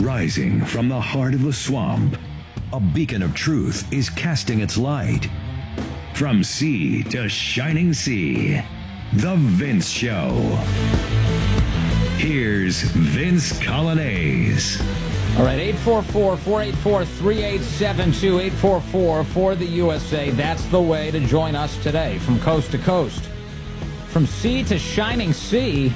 Rising from the heart of the swamp, a beacon of truth is casting its light. From sea to shining sea, The Vince Show. Here's Vince Coglianese. All right, 844-484-3872, 844 for the USA. That's the way to join us today from coast to coast. From sea to shining sea.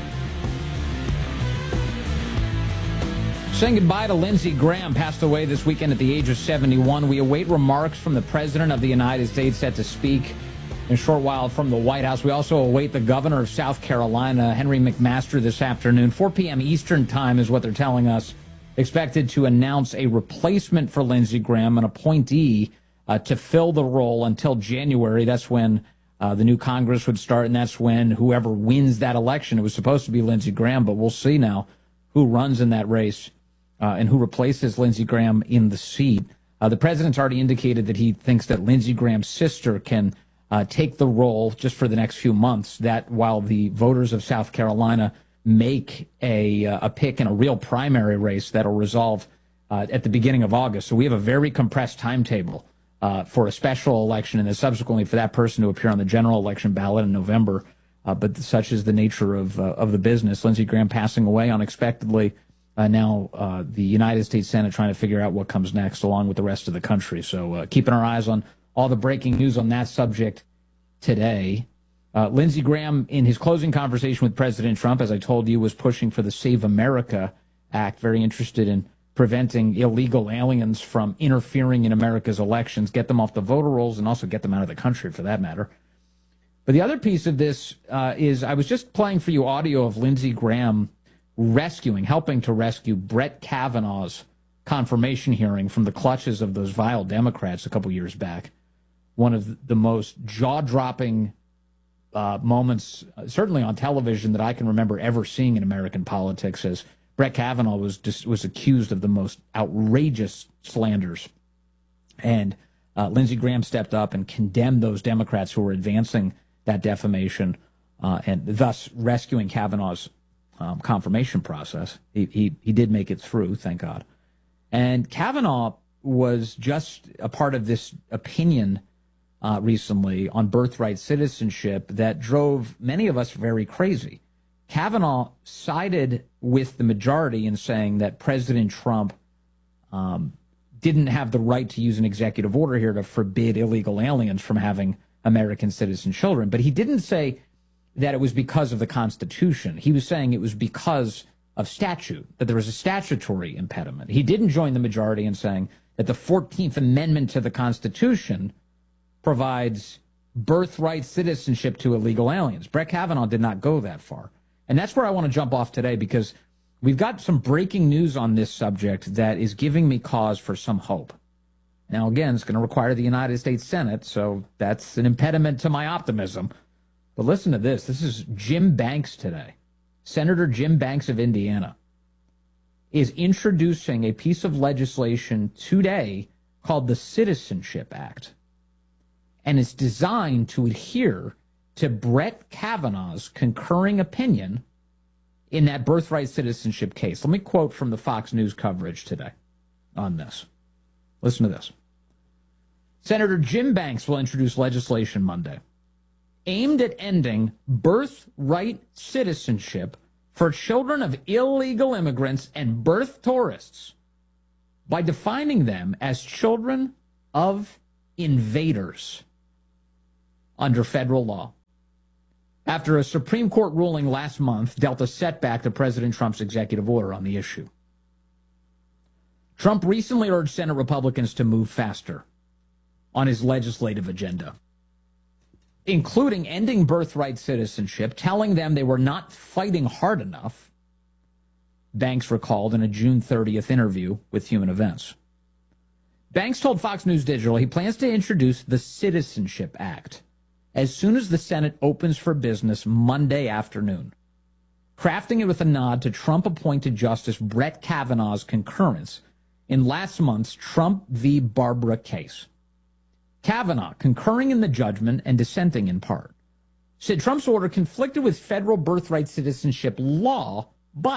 Saying goodbye to Lindsey Graham, passed away this weekend at the age of 71. We await remarks from the President of the United States, set to speak in a short while from the White House. We also await the governor of South Carolina, Henry McMaster, this afternoon. 4 p.m. Eastern time is what they're telling us. Expected to announce a replacement for Lindsey Graham, an appointee to fill the role until January. That's when the new Congress would start, and that's when whoever wins that election, it was supposed to be Lindsey Graham, but we'll see now who runs in that race and who replaces Lindsey Graham in the seat. The president's already indicated that he thinks that Lindsey Graham's sister can take the role just for the next few months, that while the voters of South Carolina make a pick in a real primary race that'll resolve at the beginning of August. So we have a very compressed timetable for a special election and then subsequently for that person to appear on the general election ballot in November. But such is the nature of the business. Lindsey Graham passing away unexpectedly. Now the United States Senate trying to figure out what comes next along with the rest of the country. So keeping our eyes on all the breaking news on that subject today. Lindsey Graham, in his closing conversation with President Trump, as I told you, was pushing for the Save America Act, very interested in preventing illegal aliens from interfering in America's elections, get them off the voter rolls, and also get them out of the country, for that matter. But the other piece of this is I was just playing for you audio of Lindsey Graham helping to rescue Brett Kavanaugh's confirmation hearing from the clutches of those vile Democrats a couple years back. One of the most jaw-dropping moments, certainly on television, that I can remember ever seeing in American politics, as Brett Kavanaugh was accused of the most outrageous slanders. And Lindsey Graham stepped up and condemned those Democrats who were advancing that defamation and thus rescuing Kavanaugh's confirmation process. He did make it through, thank God. And Kavanaugh was just a part of this opinion recently on birthright citizenship that drove many of us very crazy. Kavanaugh sided with the majority in saying that President Trump didn't have the right to use an executive order here to forbid illegal aliens from having American citizen children. But he didn't say that it was because of the Constitution. He was saying it was because of statute, that there was a statutory impediment. He didn't join the majority in saying that the 14th Amendment to the Constitution provides birthright citizenship to illegal aliens. Brett Kavanaugh did not go that far. And that's where I want to jump off today, because we've got some breaking news on this subject that is giving me cause for some hope. Now, again, it's going to require the United States Senate, so that's an impediment to my optimism. But listen to this. This is Jim Banks today. Senator Jim Banks of Indiana is introducing a piece of legislation today called the Citizenship Act. And it's designed to adhere to Brett Kavanaugh's concurring opinion in that birthright citizenship case. Let me quote from the Fox News coverage today on this. Listen to this. Senator Jim Banks will introduce legislation Monday aimed at ending birthright citizenship for children of illegal immigrants and birth tourists by defining them as children of invaders under federal law. After a Supreme Court ruling last month dealt a setback to President Trump's executive order on the issue. Trump recently urged Senate Republicans to move faster on his legislative agenda, including ending birthright citizenship, telling them they were not fighting hard enough, Banks recalled in a June 30th interview with Human Events. Banks told Fox News Digital he plans to introduce the Citizenship Act as soon as the Senate opens for business Monday afternoon, crafting it with a nod to Trump-appointed Justice Brett Kavanaugh's concurrence in last month's Trump v. Barbara case. Kavanaugh, concurring in the judgment and dissenting in part, said Trump's order conflicted with federal birthright citizenship law, but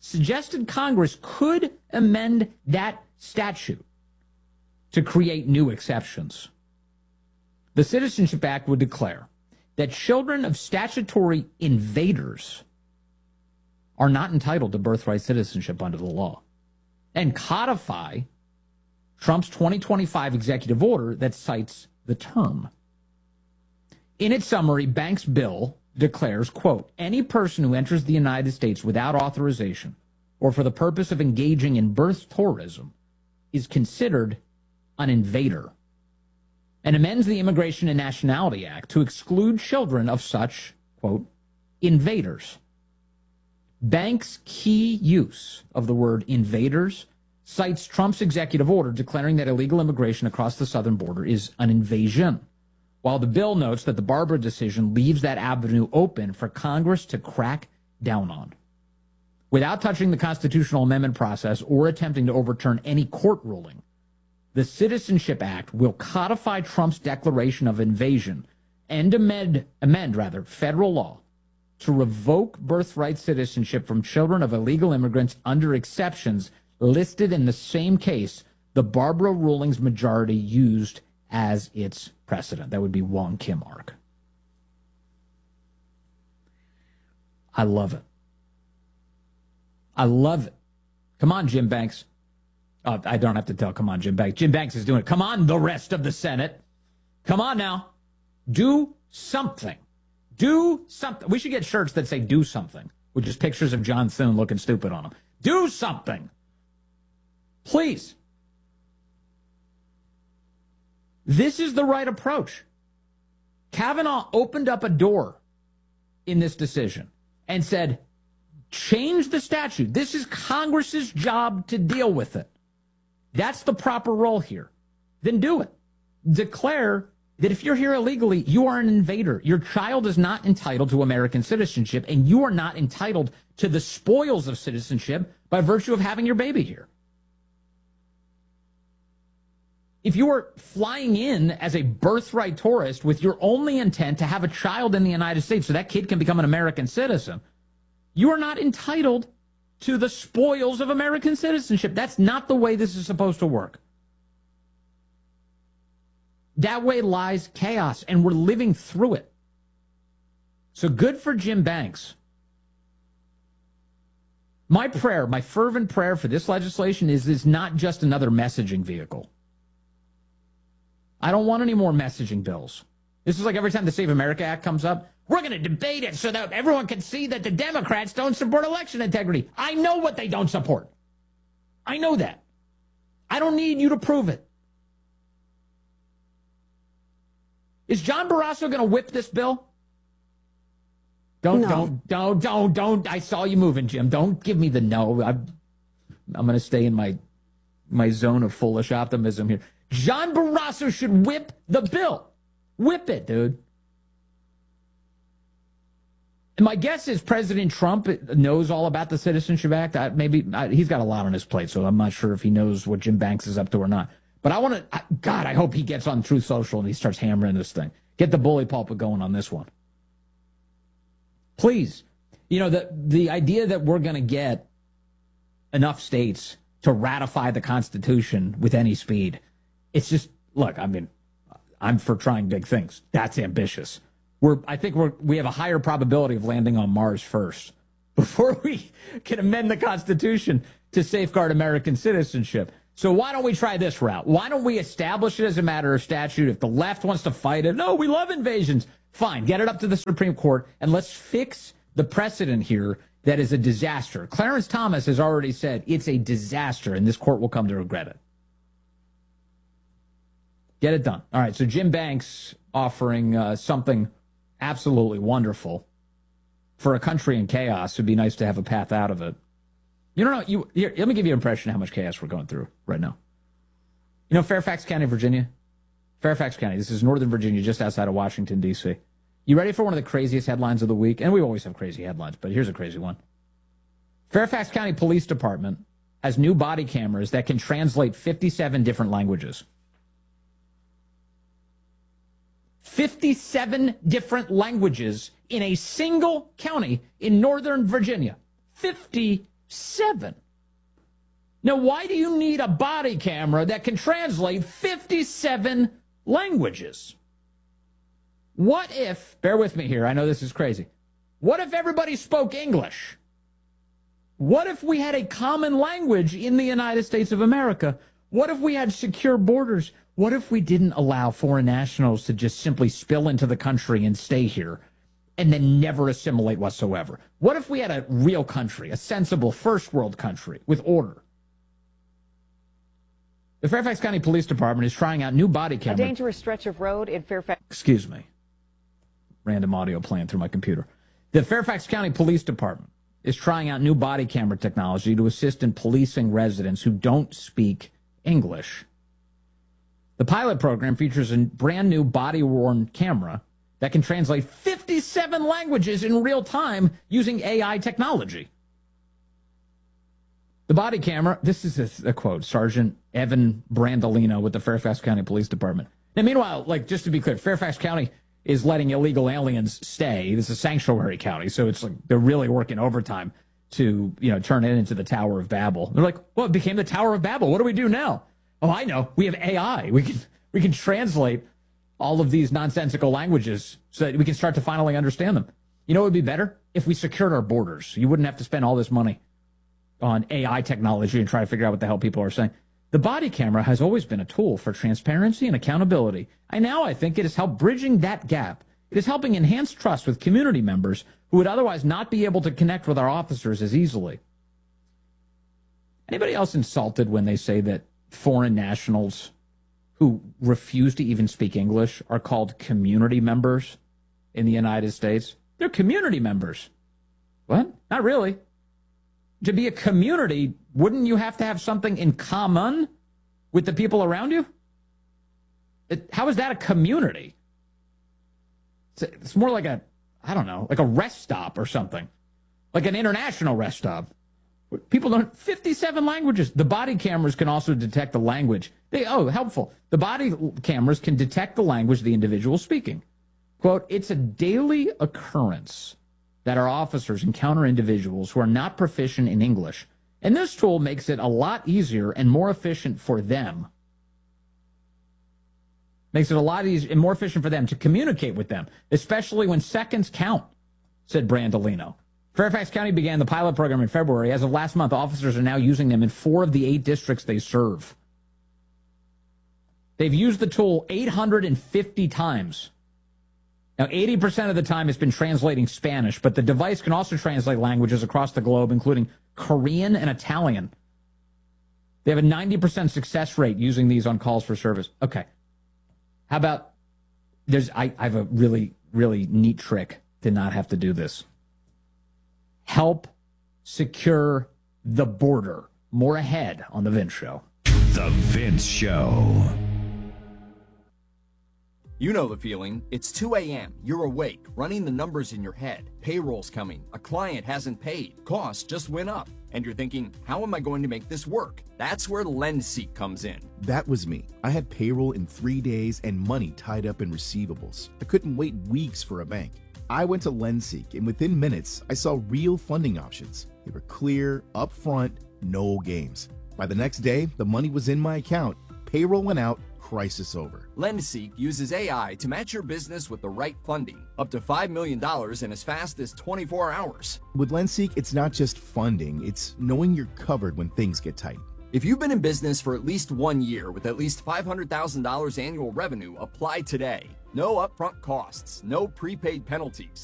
suggested Congress could amend that statute to create new exceptions. The Citizenship Act would declare that children of statutory invaders are not entitled to birthright citizenship under the law, and codify Trump's 2025 executive order that cites the term. In its summary, Banks' bill declares, quote, any person who enters the United States without authorization or for the purpose of engaging in birth tourism is considered an invader, and amends the Immigration and Nationality Act to exclude children of such, quote, invaders. Banks' key use of the word invaders cites Trump's executive order declaring that illegal immigration across the southern border is an invasion, while the bill notes that the Barbara decision leaves that avenue open for Congress to crack down on. Without touching the constitutional amendment process or attempting to overturn any court ruling, the Citizenship Act will codify Trump's declaration of invasion and amend federal law to revoke birthright citizenship from children of illegal immigrants under exceptions listed in the same case the Barbara ruling's majority used as its precedent. That would be Wong Kim Ark. I love it. I love it. Come on, Jim Banks. I don't have to tell. Come on, Jim Banks. Jim Banks is doing it. Come on, the rest of the Senate. Come on now. Do something. Do something. We should get shirts that say do something, with just pictures of John Thune looking stupid on them. Do something. Please. This is the right approach. Kavanaugh opened up a door in this decision and said, change the statute. This is Congress's job to deal with it. That's the proper role here. Then do it. Declare that if you're here illegally, you are an invader. Your child is not entitled to American citizenship, and you are not entitled to the spoils of citizenship by virtue of having your baby here. If you are flying in as a birthright tourist with your only intent to have a child in the United States so that kid can become an American citizen, you are not entitled to the spoils of American citizenship. That's not the way this is supposed to work. That way lies chaos, and we're living through it. So good for Jim Banks. My prayer, my fervent prayer for this legislation is it's not just another messaging vehicle. I don't want any more messaging bills. This is like every time the Save America Act comes up, we're going to debate it so that everyone can see that the Democrats don't support election integrity. I know what they don't support. I know that. I don't need you to prove it. Is John Barrasso going to whip this bill? Don't. I saw you moving, Jim. Don't give me the no. I'm going to stay in my zone of foolish optimism here. John Barrasso should whip the bill. Whip it, dude. And my guess is President Trump knows all about the Citizenship Act. He's got a lot on his plate, so I'm not sure if he knows what Jim Banks is up to or not. But I hope he gets on Truth Social and he starts hammering this thing. Get the bully pulpit going on this one. Please. You know, the idea that we're going to get enough states to ratify the Constitution with any speed, it's just, look, I mean, I'm for trying big things. That's ambitious. I think we have a higher probability of landing on Mars first before we can amend the Constitution to safeguard American citizenship. So why don't we try this route? Why don't we establish it as a matter of statute? If the left wants to fight it, no, we love invasions. Fine, get it up to the Supreme Court, and let's fix the precedent here that is a disaster. Clarence Thomas has already said it's a disaster, and this court will come to regret it. Get it done. All right, so Jim Banks offering something absolutely wonderful for a country in chaos. It'd be nice to have a path out of it. You don't know, here, let me give you an impression of how much chaos we're going through right now. You know Fairfax County, Virginia? Fairfax County, this is Northern Virginia, just outside of Washington, D.C. You ready for one of the craziest headlines of the week? And we always have crazy headlines, but here's a crazy one. Fairfax County Police Department has new body cameras that can translate 57 different languages. 57 different languages in a single county in Northern Virginia. 57. 57. Now, why do you need a body camera that can translate 57 languages? What if, bear with me here, I know this is crazy. What if everybody spoke English? What if we had a common language in the United States of America? What if we had secure borders? What if we didn't allow foreign nationals to just simply spill into the country and stay here and then never assimilate whatsoever? What if we had a real country, a sensible first world country with order? The Fairfax County Police Department is trying out new body cameras. A dangerous stretch of road in Fairfax. Excuse me. Random audio playing through my computer. The Fairfax County Police Department is trying out new body camera technology to assist in policing residents who don't speak English. The pilot program features a brand new body-worn camera that can translate 57 languages in real time using AI technology. The body camera, this is a quote, Sergeant Evan Brandolino with the Fairfax County Police Department. Now, meanwhile, just to be clear, Fairfax County is letting illegal aliens stay. This is a sanctuary county, so it's like they're really working overtime to, turn it into the Tower of Babel. They're like, well, it became the Tower of Babel. What do we do now? Oh, I know. We have AI. We can translate all of these nonsensical languages so that we can start to finally understand them. You know what would be better? If we secured our borders. You wouldn't have to spend all this money on AI technology and try to figure out what the hell people are saying. The body camera has always been a tool for transparency and accountability. And now I think it has helped bridging that gap. It is helping enhance trust with community members who would otherwise not be able to connect with our officers as easily. Anybody else insulted when they say that foreign nationals who refuse to even speak English are called community members in the United States? They're community members. What? Not really. To be a community, wouldn't you have to have something in common with the people around you? How is that a community? It's more like like a rest stop or something. Like an international rest stop. People don't, 57 languages. The body cameras can also detect the language. Helpful. The body cameras can detect the language the individual is speaking. Quote, it's a daily occurrence that our officers encounter individuals who are not proficient in English, and this tool makes it a lot easier and more efficient for them. Makes it a lot easier and more efficient for them to communicate with them, especially when seconds count, said Brandolino. Fairfax County began the pilot program in February. As of last month, officers are now using them in 4 of the 8 districts they serve. They've used the tool 850 times. Now, 80% of the time it's been translating Spanish, but the device can also translate languages across the globe, including Korean and Italian. They have a 90% success rate using these on calls for service. Okay. How about, I have a really, really neat trick to not have to do this. Help secure the border. More ahead on The Vince Show. The Vince Show. You know the feeling. It's 2 a.m. You're awake, running the numbers in your head. Payroll's coming. A client hasn't paid. Costs just went up. And you're thinking, how am I going to make this work? That's where LendSeek comes in. That was me. I had payroll in 3 days and money tied up in receivables. I couldn't wait weeks for a bank. I went to LendSeek, and within minutes, I saw real funding options. They were clear, upfront, no games. By the next day, the money was in my account. Payroll went out. Crisis over. LendSeek uses AI to match your business with the right funding, up to $5 million in as fast as 24 hours. With LendSeek, it's not just funding, it's knowing you're covered when things get tight. If you've been in business for at least 1 year with at least $500,000 annual revenue, apply today. No upfront costs, no prepaid penalties.